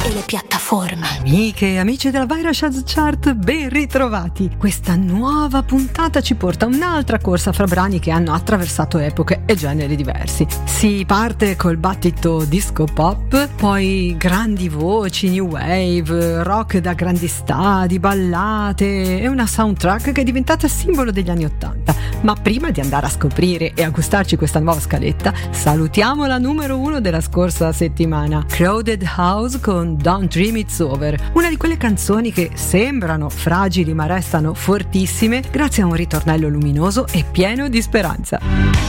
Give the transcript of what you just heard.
tutte le piattaforme. Amiche e amici della Virus Chart, ben ritrovati! Questa nuova puntata ci porta a un'altra corsa fra brani che hanno attraversato epoche e generi diversi. Si parte col battito disco pop, poi grandi voci, new wave, rock da grandi stadi, ballate e una soundtrack che è diventata simbolo degli anni '80. Ma prima di andare a scoprire e a gustarci questa nuova scaletta, salutiamo la numero 1 della scorsa settimana, Crowded House con Don't Dream It's Over, una di quelle canzoni che sembrano fragili ma restano fortissime grazie a un ritornello luminoso e pieno di speranza.